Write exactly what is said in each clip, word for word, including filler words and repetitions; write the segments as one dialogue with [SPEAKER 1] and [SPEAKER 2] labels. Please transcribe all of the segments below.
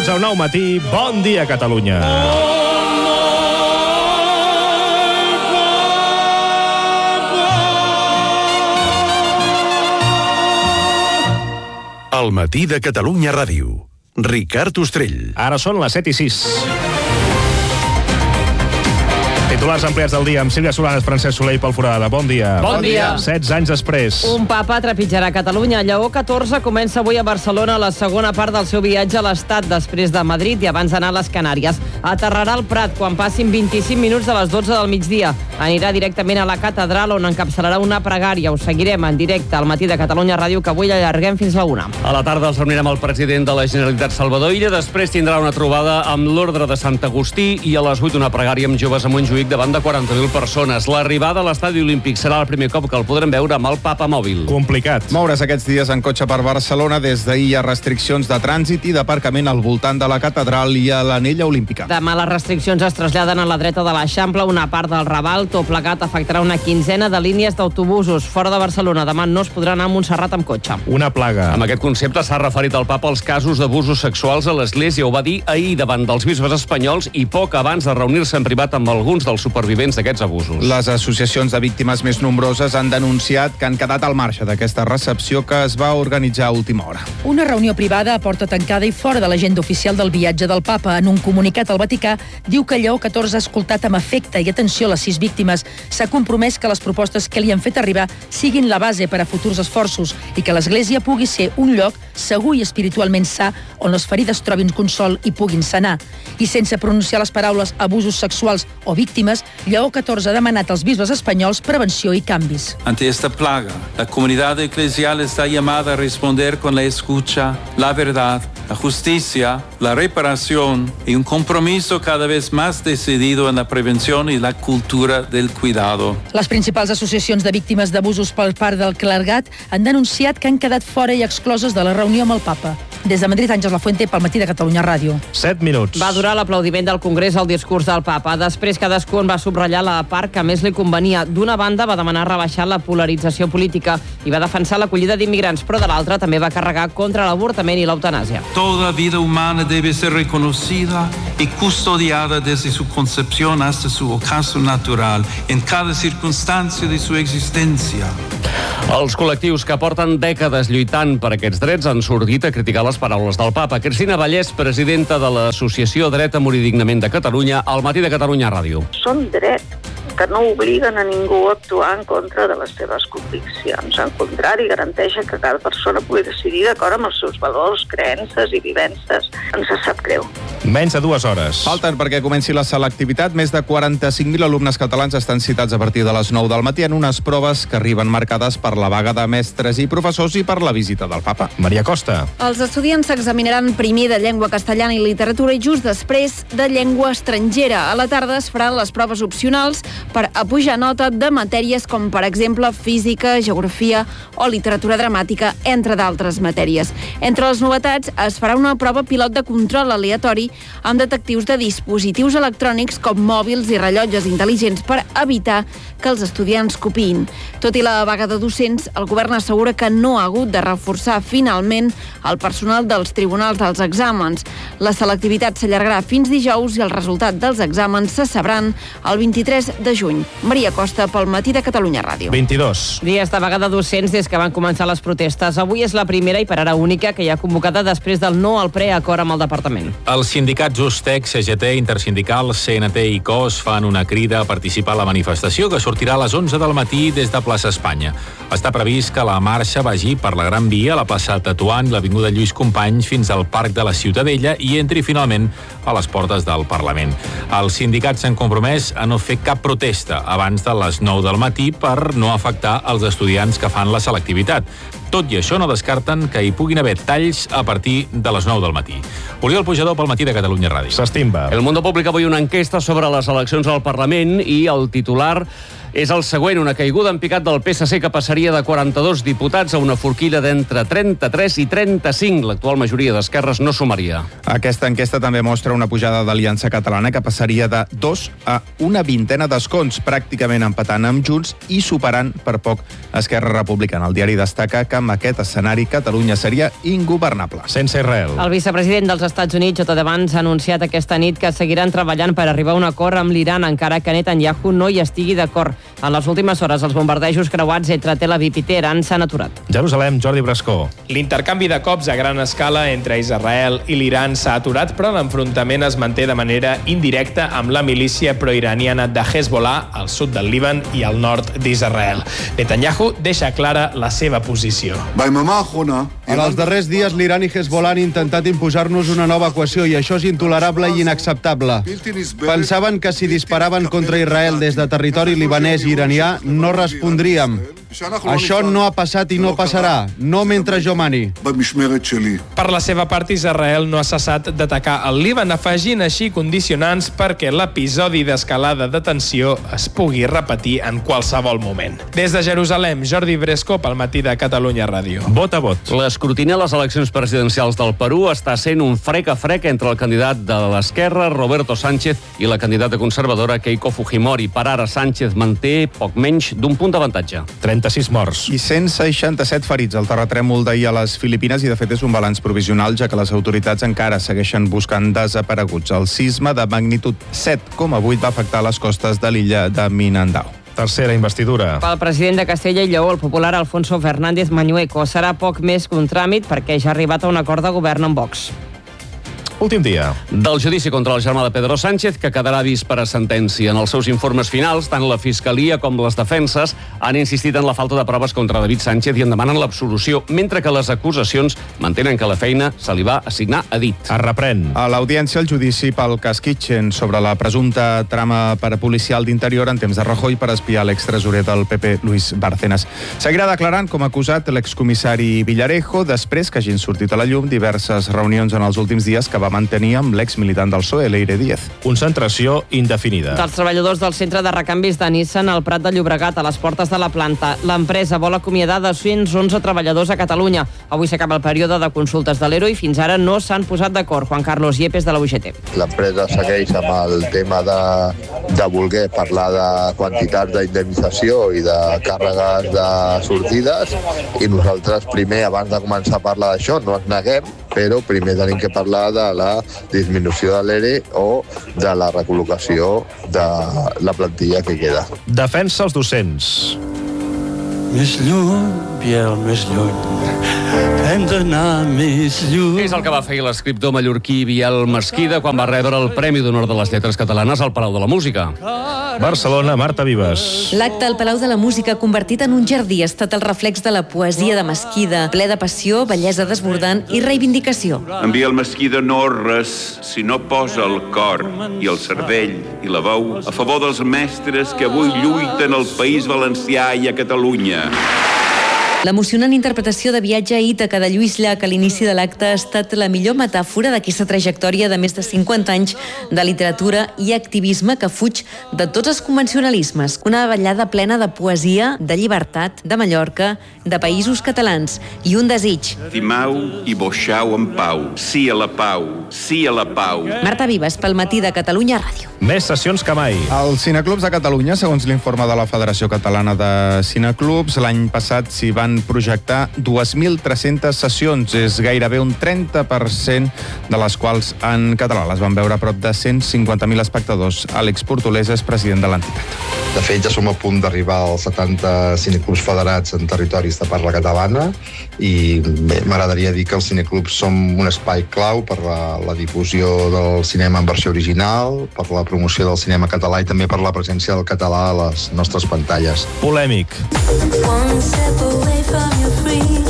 [SPEAKER 1] Benvinguts a un nou matí. Bon dia, Catalunya.
[SPEAKER 2] El matí de Catalunya Ràdio. Ricard Ostrell.
[SPEAKER 1] Ara són les set i sis. Titulars ampliats del dia amb Sílvia Solanes, Francesc Soler i Pol Forada. Bon dia.
[SPEAKER 3] Bon dia.
[SPEAKER 1] setze anys després.
[SPEAKER 3] Un papa trepitjarà Catalunya. Lleó catorze comença avui a Barcelona la segona part del seu viatge a l'Estat després de Madrid i abans d'anar a les Canàries. Aterrarà al Prat quan passin vint-i-cinc minuts de les dotze del migdia. Anirà directament a la catedral on encapçalarà una pregària. Ho seguirem en directe al matí de Catalunya Ràdio, que avui allarguem fins la una.
[SPEAKER 4] A la tarda els reunirem el president de la Generalitat, Salvador Illa. Després tindrà una trobada amb l'Ordre de Sant Agustí i a les vuit una pregària amb joves a Montjuïc davant de quaranta mil persones. L'arribada a l'estadi olímpic serà el primer cop que el podrem veure amb el Papa mòbil.
[SPEAKER 1] Complicat.
[SPEAKER 5] Moure's aquests dies en cotxe per Barcelona. Des d'ahir hi ha restriccions de trànsit i d'aparcament al voltant de la catedral i a l'anella olímpica.
[SPEAKER 3] Demà les restriccions es traslladen a la dreta de l'Eixample, una part del Raval. Tot plegat afectarà una quinzena de línies d'autobusos. Fora de Barcelona demà no es podrà anar a Montserrat amb cotxe.
[SPEAKER 1] Una plaga.
[SPEAKER 4] Amb aquest concepte s'ha referit el Papa als casos d'abusos sexuals a l'Església. Ho va dir ahir davant dels bisbes espanyols i poc abans de reunir-se en privat amb alguns dels supervivents d'aquests abusos.
[SPEAKER 5] Les associacions de víctimes més nombroses han denunciat que han quedat al marge d'aquesta recepció que es va organitzar a última hora.
[SPEAKER 6] Una reunió privada a porta tancada i fora de l'agenda oficial del viatge del Papa. En un comunicat al Vaticà diu que Lleó catorze ha escoltat amb afecte i atenció les sis víctimes. S'ha compromès que les propostes que li han fet arribar siguin la base per a futurs esforços i que l'Església pugui ser un lloc segur i espiritualment sa on les ferides trobin consol i puguin sanar. I sense pronunciar les paraules abusos sexuals o víctimes, Lleó catorze ha demanat als bisbes espanyols prevenció i canvis.
[SPEAKER 7] Ante esta plaga, la comunidad eclesial está llamada a responder con la escucha, la verdad, la justicia, la reparación y un compromiso cada vez más decidido en la prevención y la cultura del cuidado.
[SPEAKER 6] Les principals associacions de víctimes d'abusos per part del clergat han denunciat que han quedat fora i excloses de la reunió amb el Papa. Des de Madrid, Àngels Lafuente, pel matí de Catalunya Ràdio.
[SPEAKER 1] set minuts.
[SPEAKER 3] Va durar l'aplaudiment del Congrés al discurs del Papa. Després cadascú en va subratllar la part que més li convenia. D'una banda va demanar rebaixar la polarització política i va defensar l'acollida d'immigrants, però de l'altra també va carregar contra l'avortament i l'eutanàsia.
[SPEAKER 7] Toda vida humana debe ser reconocida y custodiada desde su concepción hasta su ocaso natural, en cada circunstancia de su existencia.
[SPEAKER 4] Els col·lectius que porten dècades lluitant per aquests drets han sortit a criticar les paraules del Papa. Cristina Vallès, presidenta de l'Associació Dret a Morir Dignament de Catalunya, al matí de Catalunya Ràdio.
[SPEAKER 8] Són drets que no obliguen a ningú a actuar en contra de les seves conviccions. Al contrari, garanteixen que cada persona pugui decidir d'acord amb els seus valors, creences i vivències. Ens sap greu.
[SPEAKER 1] Menys de dues hores.
[SPEAKER 5] Falten perquè comenci la selectivitat. Més de quaranta-cinc mil alumnes catalans estan citats a partir de les nou del matí en unes proves que arriben marcades per la vaga de mestres i professors i per la visita del Papa.
[SPEAKER 1] Maria Costa.
[SPEAKER 9] Els estudiants s'examinaran primer de llengua castellana i literatura i just després de llengua estrangera. A la tarda es faran les proves opcionals per apujar nota de matèries com, per exemple, física, geografia o literatura dramàtica, entre d'altres matèries. Entre les novetats es farà una prova pilot de control aleatori amb detectius de dispositius electrònics com mòbils i rellotges intel·ligents per evitar que els estudiants copiïn. Tot i la vaga de docents, el govern assegura que no ha hagut de reforçar finalment el personal dels tribunals dels exàmens. La selectivitat s'allargarà fins dijous i el resultat dels exàmens se sabran el vint-i-tres de juny. Maria Costa, pel matí de Catalunya Ràdio.
[SPEAKER 1] vint-i-dos.
[SPEAKER 3] Dies de vaga de docents des que van començar les protestes. Avui és la primera i per ara única que hi ha convocada després del no al preacord amb el departament.
[SPEAKER 10] Els sindicats Ustec, C G T, Intersindical, C N T i C O S fan una crida a participar a la manifestació que sortirà a les onze del matí des de plaça Espanya. Està previst que la marxa vagi per la Gran Via, la plaça Tetuan i l'avinguda Lluís Companys fins al Parc de la Ciutadella i entri finalment a les portes del Parlament. Els sindicats s'han compromès a no fer cap protesta abans de les nou del matí per no afectar els estudiants que fan la selectivitat. Tot i això, no descarten que hi puguin haver talls a partir de les nou del matí. Oriol Pujador pel matí de Catalunya Ràdio.
[SPEAKER 1] S'estimba.
[SPEAKER 4] El Mundo publica avui una enquesta sobre les eleccions al Parlament i el titular És el següent, una caiguda en picat del P S C que passaria de quaranta-dos diputats a una forquilla d'entre trenta-tres i trenta-cinc. L'actual majoria d'esquerres no sumaria.
[SPEAKER 5] Aquesta enquesta també mostra una pujada d'Aliança Catalana que passaria de dos a una vintena d'escons, pràcticament empatant amb Junts i superant per poc Esquerra Republicana. El diari destaca que amb aquest escenari Catalunya seria ingovernable.
[SPEAKER 1] Sense Israel.
[SPEAKER 3] El vicepresident dels Estats Units, J D Vance, ha anunciat aquesta nit que seguiran treballant per arribar a un acord amb l'Iran, encara que Netanyahu no hi estigui d'acord. En les últimes hores, els bombardejos creuats entre Tel Aviv i Teheran s'han aturat.
[SPEAKER 1] Jerusalem, Jordi Brascó.
[SPEAKER 11] L'intercanvi de cops a gran escala entre Israel i l'Iran s'ha aturat, però l'enfrontament es manté de manera indirecta amb la milícia proiraniana de Hezbollah al sud del Líban i al nord d'Israel. Netanyahu deixa clara la seva posició.
[SPEAKER 12] En els darrers dies, l'Iran i Hezbollah han intentat imposar-nos una nova equació i això és intolerable i inacceptable. Pensaven que si disparaven contra Israel des de territori libanès i iranià no respondríem. Això no ha passat i no passarà, no mentre jo mani.
[SPEAKER 11] Per la seva part, Israel no ha cessat d'atacar el Líban, afegint així condicionants perquè l'episodi d'escalada de tensió es pugui repetir en qualsevol moment. Des de Jerusalem, Jordi Bresco, pel matí de Catalunya Ràdio.
[SPEAKER 1] Vot a vot.
[SPEAKER 4] L'escrutini a les eleccions presidencials del Perú està sent un frec a frec entre el candidat de l'esquerra, Roberto Sánchez, i la candidata conservadora, Keiko Fujimori. Per ara, Sánchez manté poc menys d'un punt d'avantatge.
[SPEAKER 1] trenta-sis morts.
[SPEAKER 5] I cent seixanta-set ferits al terratrèmol d'ahir a les Filipines i, de fet, és un balanç provisional, ja que les autoritats encara segueixen buscant desapareguts. El sisme de magnitud set coma vuit va afectar les costes de l'illa de Mindanao.
[SPEAKER 1] Tercera investidura.
[SPEAKER 3] Pel president de Castella i Lleó, el popular Alfonso Fernández Mañueco, serà poc més que un tràmit perquè ja ha arribat a un acord de govern amb Vox.
[SPEAKER 1] Últim dia.
[SPEAKER 4] Del judici contra el germà de Pedro Sánchez, que quedarà vist per a sentència. En els seus informes finals, tant la Fiscalia com les defenses han insistit en la falta de proves contra David Sánchez i en demanen l'absolució, mentre que les acusacions mantenen que la feina se li va assignar a dit.
[SPEAKER 1] Es reprèn.
[SPEAKER 5] A l'audiència, el judici pel cas Kitchen sobre la presumpta trama parapolicial d'Interior en temps de Rajoy per espiar l'extresorer del P P, Luis Bárcenas. Seguirà declarant com a acusat l'excomissari Villarejo, després que hagin sortit a la llum diverses reunions en els últims dies que va mantenir amb l'ex-militant del P S O E, Leire Díez.
[SPEAKER 1] Concentració indefinida.
[SPEAKER 3] Dels treballadors del centre de recanvis de Nissan al Prat de Llobregat, a les portes de la planta. L'empresa vol acomiadar dos-cents onze treballadors a Catalunya. Avui s'acaba el període de consultes de l'E R O i fins ara no s'han posat d'acord. Juan Carlos Yepes, de la U G T.
[SPEAKER 13] L'empresa segueix amb el tema de, de voler parlar de quantitats d'indemnització i de càrregues de sortides, i nosaltres primer, abans de començar a parlar d'això, no ens neguem, però primer tenim que parlar de la disminució de l'E R E o de la recol·locació de la plantilla que queda.
[SPEAKER 1] Defensa els docents.
[SPEAKER 14] Més lluny, Biel, més lluny. Hem d'anar més lluny.
[SPEAKER 4] És el que va fer l'escriptor mallorquí Biel Mesquida quan va rebre el Premi d'Honor de les Lletres Catalanes al Palau de la Música.
[SPEAKER 1] Barcelona, Marta Vives.
[SPEAKER 15] L'acte al Palau de la Música, convertit en un jardí, ha estat el reflex de la poesia de Mesquida, ple de passió, bellesa desbordant i reivindicació.
[SPEAKER 16] En Biel Mesquida no és res si no posa el cor i el cervell i la veu a favor dels mestres que avui lluiten al País Valencià i a Catalunya.
[SPEAKER 15] L'emocionant interpretació de Viatge a Ítaca de Lluís Llach a l'inici de l'acte ha estat la millor metàfora d'aquesta trajectòria de més de cinquanta anys de literatura i activisme que fuig de tots els convencionalismes. Una ballada plena de poesia, de llibertat, de Mallorca, de països catalans i un desig.
[SPEAKER 16] Timau i boixau en pau. Sí a la pau. Sí a la pau.
[SPEAKER 15] Marta Vives, pel matí de Catalunya Ràdio.
[SPEAKER 1] Més sessions que mai.
[SPEAKER 5] Els cineclubs de Catalunya, segons l'informe de la Federació Catalana de Cineclubs, l'any passat s'hi van projectar dos mil tres-centes sessions, és gairebé un trenta per cent de les quals en català. Les van veure a prop de cent cinquanta mil espectadors. Àlex Portolés és president de l'entitat.
[SPEAKER 17] De fet, ja som a punt d'arribar als setanta cineclubs federats en territoris de parla catalana i bé, m'agradaria dir que els cineclubs som un espai clau per la, la difusió del cinema en versió original, per la promoció del cinema català i també per la presència del català a les nostres pantalles.
[SPEAKER 1] Polèmic.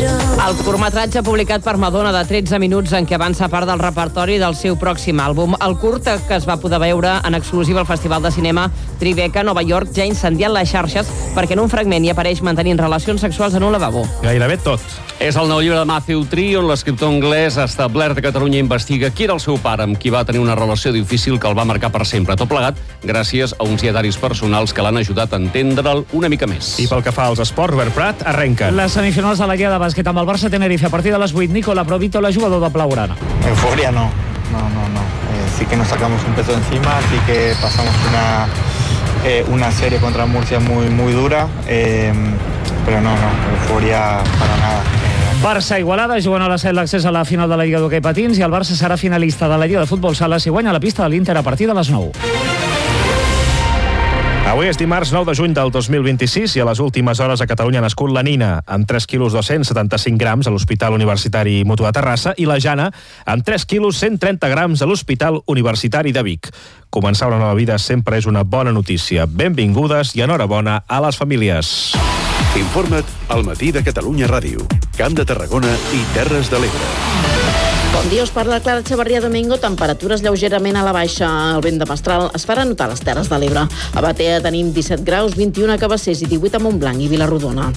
[SPEAKER 3] El curtmetratge publicat per Madonna de tretze minuts en què avança part del repertori del seu pròxim àlbum. El curt, que es va poder veure en exclusiva al Festival de Cinema Tribeca, Nova York, ja ha incendiat les xarxes perquè en un fragment hi apareix mantenint relacions sexuals en un lavabo.
[SPEAKER 1] Gairebé tot.
[SPEAKER 4] És el nou llibre de Matthew Tree, on l'escriptor anglès establert a Catalunya investiga qui era el seu pare, amb qui va tenir una relació difícil que el va marcar per sempre. Tot plegat gràcies a uns dietaris personals que l'han ajudat a entendre'l una mica més.
[SPEAKER 1] I pel que fa als esports, Robert Prat, arrenquen.
[SPEAKER 18] Les semifinals de la Lliga de bàsquet amb el Barça Tenerife a partir de les vuit. Nicola Provítola, jugador de Blaugrana.
[SPEAKER 19] Euforia no, no, no, no. Eh, sí que nos sacamos un peso de encima, sí que pasamos una, eh, una serie contra Murcia muy, muy dura, eh, pero no, no, euforia para nada.
[SPEAKER 18] Barça-Igualada juguen a la set l'accés a la final de la Lliga d'Hoquei Patins i el Barça serà finalista de la Lliga de Futbol Sala si guanya la pista de l'Inter a partir de les nou.
[SPEAKER 1] Avui és dimarts nou de juny del dos mil vint-i-sis i a les últimes hores a Catalunya ha nascut la Nina, amb tres quilos dos-cents setanta-cinc grams a l'Hospital Universitari Mutu de Terrassa, i la Jana, amb tres quilos cent trenta grams a l'Hospital Universitari de Vic. Començar una nova vida sempre és una bona notícia. Benvingudes i enhorabona a les famílies.
[SPEAKER 2] Informa't al Matí de Catalunya Ràdio, Camp de Tarragona i Terres de l'Ebre.
[SPEAKER 20] Bon dia, us parla Clara Echevarría Domingo. Temperatures lleugerament a la baixa. El vent de mestral es farà notar a les Terres de l'Ebre. A Batea tenim disset graus, vint-i-un a Cabassers i divuit a Montblanc i Vilarrodona.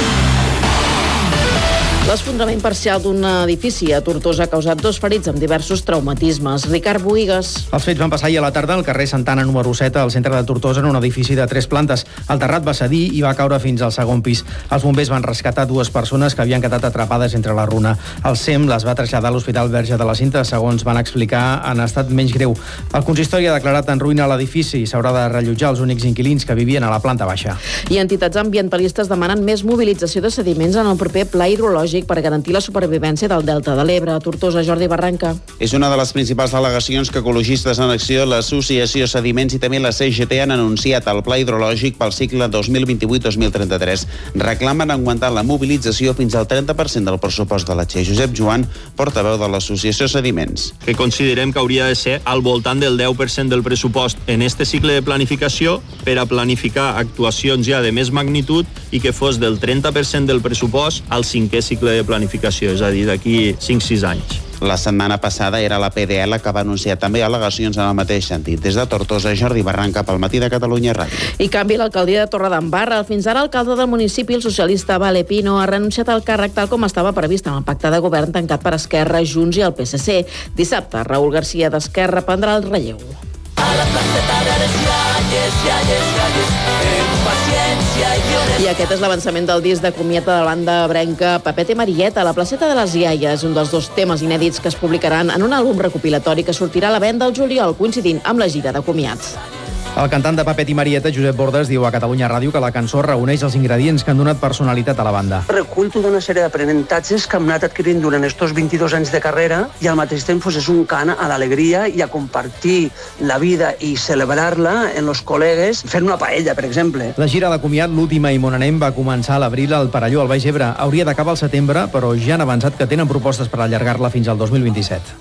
[SPEAKER 20] L'esfondrament parcial d'un edifici a Tortosa ha causat dos ferits amb diversos traumatismes. Ricard Boigues.
[SPEAKER 21] Els fets van passar ahir a la tarda al carrer Santana número set, al centre de Tortosa, en un edifici de tres plantes. El terrat va cedir i va caure fins al segon pis. Els bombers van rescatar dues persones que havien quedat atrapades entre la runa. El S E M les va traslladar a l'Hospital Verge de la Cinta, segons van explicar, en estat menys greu. El consistori ha declarat en ruïna l'edifici i s'haurà de rellotjar els únics inquilins que vivien a la planta baixa.
[SPEAKER 20] I entitats ambientalistes demanen més mobilització de sediments en el proper pla hidrològic per garantir la supervivència del Delta de l'Ebre. A Tortosa, Jordi Barranca.
[SPEAKER 22] És una de les principals al·legacions que Ecologistes en Acció, l'Associació Sediments i també la C G T han anunciat al pla hidrològic pel cicle dos mil vint-i-vuit dos mil trenta-tres. Reclamen augmentar la mobilització fins al trenta per cent del pressupost de la Che. Josep Joan, portaveu de l'Associació Sediments.
[SPEAKER 23] Que considerem que hauria de ser al voltant del deu per cent del pressupost en este cicle de planificació per a planificar actuacions ja de més magnitud i que fos del trenta per cent del pressupost al cinquè cicle de planificació. És a dir, d'aquí cinc sis anys.
[SPEAKER 22] La setmana passada era la P D L que va anunciar també al·legacions en el mateix sentit. Des de Tortosa, Jordi Barranca, pel Matí de Catalunya Ràdio.
[SPEAKER 20] I canvi l'alcaldia de Torredembarra. El fins ara alcalde del municipi, el socialista Vale Pino, ha renunciat al càrrec tal com estava previst en el pacte de govern tancat per Esquerra, Junts i el P S C. Dissabte, Raül Garcia d'Esquerra prendrà el relleu. A la placeta de les iaies, iaies, iaies, amb paciència i violència. I aquest és l'avançament del disc de comiat de la banda brenca Pepet i Marieta. La placeta de les iaies, un dels dos temes inèdits que es publicaran en un àlbum recopilatori que sortirà a la venda al juliol, coincidint amb la gira de comiats.
[SPEAKER 21] El cantant de Pepet i Marieta, Josep Bordes, diu a Catalunya Ràdio que la cançó reuneix els ingredients que han donat personalitat a la banda.
[SPEAKER 24] Recull tota una sèrie d'aprenentatges que hem anat adquirint durant estos vint-i-dos anys de carrera i al mateix temps és un cant a l'alegria i a compartir la vida i celebrar-la en els col·legues fent una paella, per exemple.
[SPEAKER 21] La gira de comiat, l'última i Monanem, va començar a l'abril al Perelló, al Baix Ebre. Hauria d'acabar al setembre, però ja han avançat que tenen propostes per allargar-la fins al dos mil vint-i-set.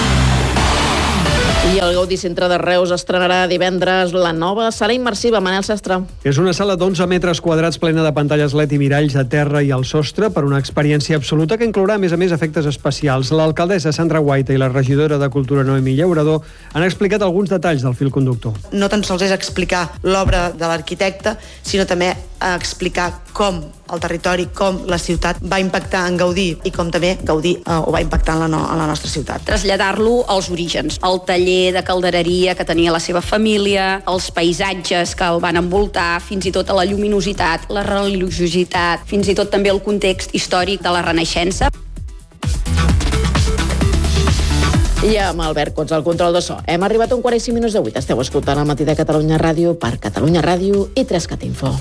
[SPEAKER 20] I el Gaudí Centre de Reus estrenarà divendres la nova sala immersiva. Manel Sastre.
[SPEAKER 25] És una sala d'onze metres quadrats plena de pantalles L E D i miralls a terra i al sostre per una experiència absoluta que inclourà, a més a més, efectes especials. L'alcaldessa Sandra Guaita i la regidora de Cultura Noemí Llaurador han explicat alguns detalls del fil conductor.
[SPEAKER 26] No tan sols és explicar l'obra de l'arquitecte, sinó també explicar com el territori, com la ciutat va impactar en Gaudí i com també Gaudí eh, ho va impactar en la, no, en la nostra ciutat.
[SPEAKER 27] Traslladar-lo als orígens, al taller de caldereria que tenia la seva família, els paisatges que el van envoltar, fins i tot a la lluminositat, la religiositat, fins i tot també el context històric de la Renaixença.
[SPEAKER 20] I amb Albert Cots, al control de so. Hem arribat a un quart i cinc minuts de vuit. Esteu escoltant el Matí de Catalunya Ràdio per Catalunya Ràdio i Trescat Info.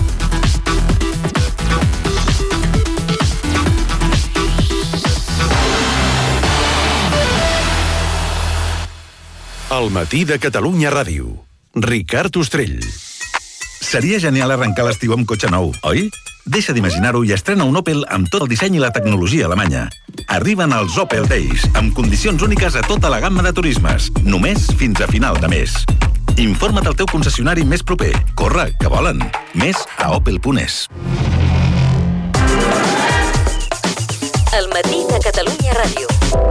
[SPEAKER 2] El Matí de Catalunya Ràdio. Ricard Ostrell.
[SPEAKER 28] Seria genial arrencar l'estiu amb cotxe nou, oi? Deixa d'imaginar-ho i estrena un Opel amb tot el disseny i la tecnologia alemanya. Arriben els Opel Days, amb condicions úniques a tota la gamma de turismes, només fins a final de mes. Informa't al teu concessionari més proper. Corre, que volen. Més a opel punt es.
[SPEAKER 6] Al matí de Catalunya Ràdio.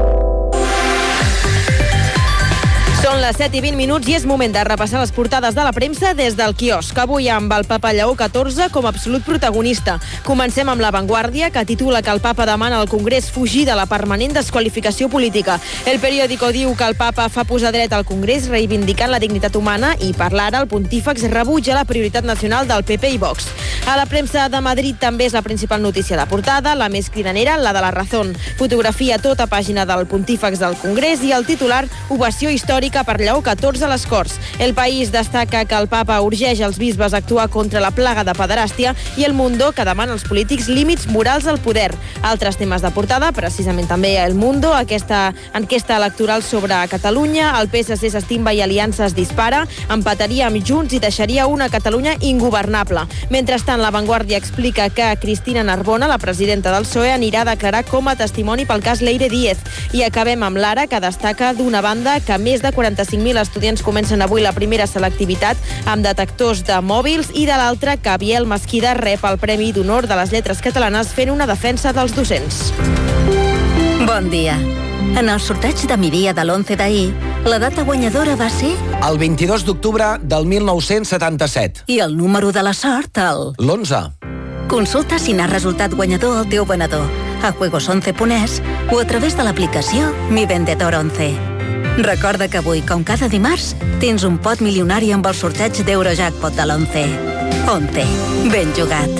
[SPEAKER 3] Són les set i vint minuts i és moment de repassar les portades de la premsa des del quiosc. Avui amb el papa Lleó catorze com a absolut protagonista. Comencem amb La Vanguardia, que titula que el papa demana al Congrés fugir de la permanent desqualificació política. El periòdico diu que el papa fa posar dret al Congrés reivindicant la dignitat humana i per l'ara el pontífex rebutja la prioritat nacional del P P i Vox. A la premsa de Madrid també és la principal notícia de portada, la més cridanera, la de La Razón. Fotografia tota pàgina del pontífex del Congrés i el titular, ovació històrica per Lleó catorze a les Corts. El País destaca que el papa urgeix els bisbes a actuar contra la plaga de pederàstia i El Mundo, que demana als polítics límits morals al poder. Altres temes de portada, precisament també El Mundo, aquesta enquesta electoral sobre Catalunya, el P S C s'estimba i Aliança es dispara, empataria amb Junts i deixaria una Catalunya ingovernable. Mentrestant, La Vanguardia explica que Cristina Narbona, la presidenta del P S O E, anirà a declarar com a testimoni pel cas Leire Díez. I acabem amb l'Ara, que destaca d'una banda que més de quaranta-cinc mil estudiants comencen avui la primera selectivitat amb detectors de mòbils i de l'altra que Biel Mesquida rep el Premi d'Honor de les Lletres Catalanes fent una defensa dels docents.
[SPEAKER 6] Bon dia. En el sorteig de migdia de l'onze d'ahir, la data guanyadora va ser...
[SPEAKER 7] El vint-i-dos d'octubre del mil nou-cents setanta-set.
[SPEAKER 6] I el número de la sort, el...
[SPEAKER 7] l'onze.
[SPEAKER 6] Consulta si n'ha resultat guanyador el teu venedor a juegos once punt es o a través de l'aplicació Mi Vendedor once. Recorda que avui, com cada dimarts, tens un pot milionari amb el sorteig d'Eurojackpot de l'onze. once. Ben jugat.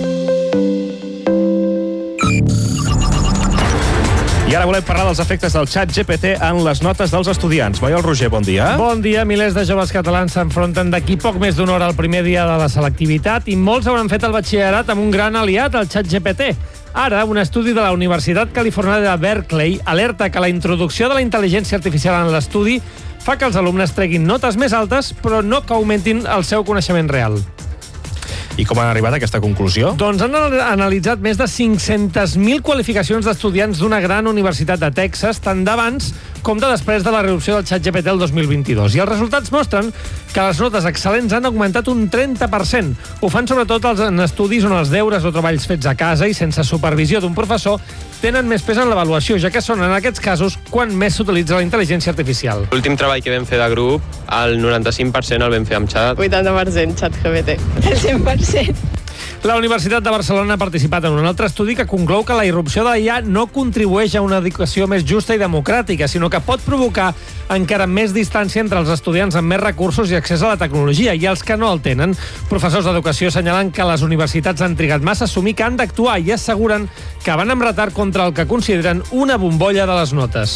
[SPEAKER 1] I ara volem parlar dels efectes del xat G P T en les notes dels estudiants. Maiol Roger, bon dia.
[SPEAKER 8] Bon dia. Milers de joves catalans s'enfronten d'aquí poc més d'una hora al primer dia de la selectivitat i molts hauran fet el batxillerat amb un gran aliat, el xat G P T. Ara, un estudi de la Universitat Californiana de Berkeley alerta que la introducció de la intel·ligència artificial en l'estudi fa que els alumnes treguin notes més altes, però no que augmentin el seu coneixement real.
[SPEAKER 1] I com han arribat a aquesta conclusió?
[SPEAKER 8] Doncs han analitzat més de cinc-centes mil qualificacions d'estudiants d'una gran universitat de Texas, tant d'abans com de després de la reducció del xat G P T el dos mil vint-i-dos. I els resultats mostren que les notes excel·lents han augmentat un trenta per cent. Ho fan sobretot en estudis on els deures o treballs fets a casa i sense supervisió d'un professor tenen més pes en l'avaluació, ja que són en aquests casos quan més s'utilitza la intel·ligència artificial.
[SPEAKER 9] L'últim treball que vam fer de grup, el noranta-cinc per cent el vam fer amb xat.
[SPEAKER 10] vuitanta per cent xat G P T. El cent per cent.
[SPEAKER 8] La Universitat de Barcelona ha participat en un altre estudi que conclou que la irrupció de la I A no contribueix a una educació més justa i democràtica, sinó que pot provocar encara més distància entre els estudiants amb més recursos i accés a la tecnologia i els que no el tenen. Professors d'educació assenyalen que les universitats han trigat massa a assumir que han d'actuar i asseguren que van amb retard contra el que consideren una bombolla de les notes.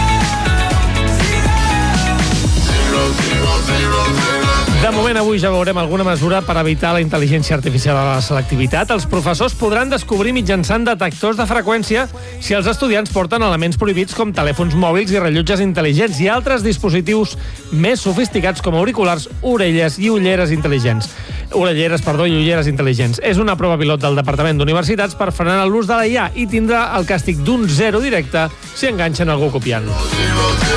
[SPEAKER 8] De moment, avui ja veurem alguna mesura per evitar la intel·ligència artificial a la selectivitat. Els professors podran descobrir mitjançant detectors de freqüència si els estudiants porten elements prohibits com telèfons mòbils i rellotges intel·ligents i altres dispositius més sofisticats com auriculars, orelles i ulleres intel·ligents. Orelleres, perdó, i ulleres intel·ligents. És una prova pilot del Departament d'Universitats per frenar l'ús de la I A i tindrà el càstig d'un zero directe si enganxen algú copiant.